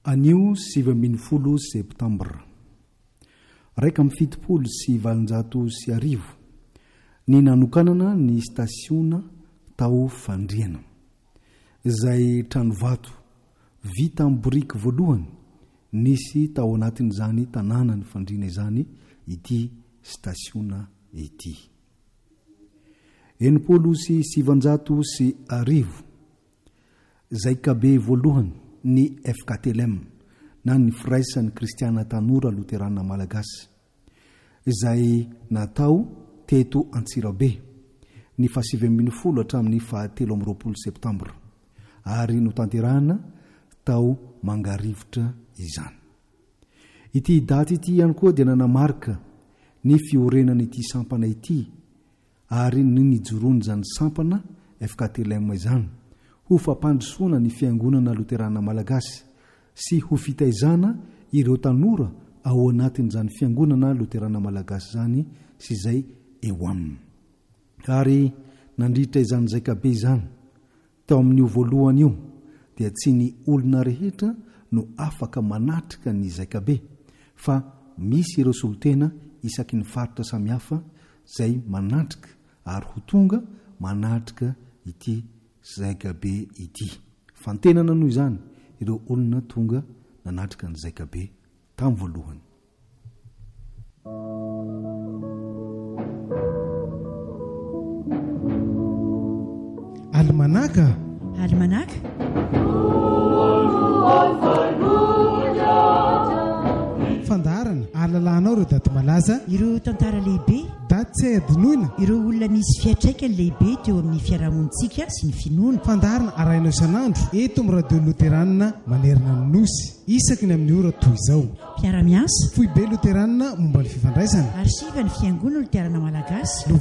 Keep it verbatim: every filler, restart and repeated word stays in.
Anio sivy ambin'ny folo septambra raika amin'ny fitopolo sy valonjato sy arivo ny nanokanana ny stasiona tao fandriana izay tranovato vita amin'ny boriky voalohany nisy tao anatin'izany tanàna ny fandriana izany ity stasiona ity. Enimpolo sy sivanjato sy arivo zay kabe voalohany ny F K T L M na ny firaisan'ny kristiana tanora luterana malagasy izay natao teto Antsirabe ny fahasivy ambin'ny folo hatramin'ny fahatelo amby roapolo septambra ary notanterahana tao Mangarivotra izany. Ity daty ity ihany koa dia nanamarika ny fiorenana ity sampana ity ary ny nijoroany zany sampana F K T L M izany ho fampandrosoana ny fiangonana luterana malagasy sy ho fitaizana ireo tanora ao anatin'izany fiangonana luterana malagasy zany sy izay eo aminy. Ary nandritra izany zay kabe izany tao amin'io voalohany io dia tsy ny olona rehetra no afaka manatrika ny zay kabe fa misy ireo solotena isaky ny faritra samihafa zay manatrika ary ho tonga manatrika ity zay kabe ity. Fantenana noho izany ireo olona tonga nanatrika ny zay kabe tamin'ny voalohany. Almanaka Almanaka fandarana ahalalànao ireo daty malaza ireo tantara lehibe daty tsy adinoina ireo olona nisy fiatraikany lehibe teo amin'ny fiarahamonitsika sy ny finoana. Fandarana arahinao isan'andro eto amin'ny radio luteranina manerana ny nosy isaky ny amin'ny ora toy izao. Mpiara-miasa foibe luteranina momba ny fifandraisana arsiva ny fiangonana luterana malagasy